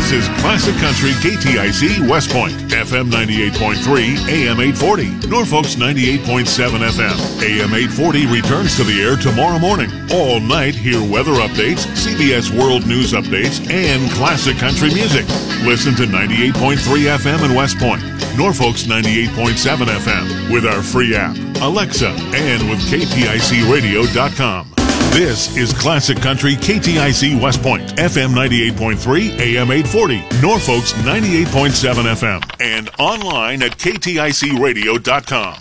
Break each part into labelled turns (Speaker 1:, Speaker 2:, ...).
Speaker 1: This is Classic Country KTIC West Point, FM 98.3, AM 840. Norfolk's 98.7 FM, AM 840 returns to the air tomorrow morning. All night, hear weather updates, CBS World News updates, and classic country music. Listen to 98.3 FM in West Point, Norfolk's 98.7 FM, with our free app, Alexa, and with KTICradio.com. This is Classic Country KTIC West Point, FM 98.3, AM 840, Norfolk's 98.7 FM, and online at KTICradio.com.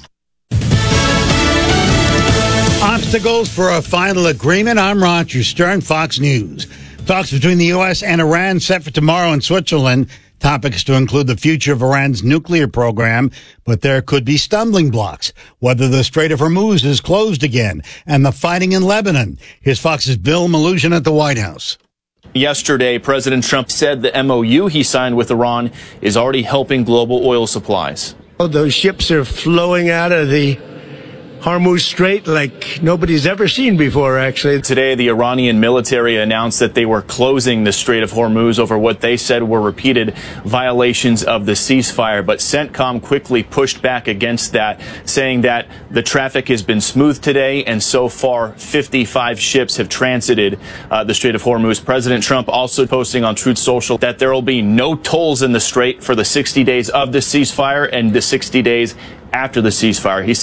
Speaker 2: Obstacles for a final agreement. I'm Roger Stern, Fox News. Talks between the U.S. and Iran set for tomorrow in Switzerland. Topics to include the future of Iran's nuclear program, but there could be stumbling blocks, whether the Strait of Hormuz is closed again, and the fighting in Lebanon. Here's Fox's Bill Maluzhin at the White House.
Speaker 3: Yesterday, President Trump said the MOU he signed with Iran is already helping global oil supplies.
Speaker 4: Those ships are flowing out of the Hormuz Strait like nobody's ever seen before, actually.
Speaker 3: Today, the Iranian military announced that they were closing the Strait of Hormuz over what they said were repeated violations of the ceasefire. But CENTCOM quickly pushed back against that, saying that the traffic has been smooth today, and so far 55 ships have transited the Strait of Hormuz. President Trump also posting on Truth Social that there will be no tolls in the strait for the 60 days of the ceasefire and the 60 days after the ceasefire. He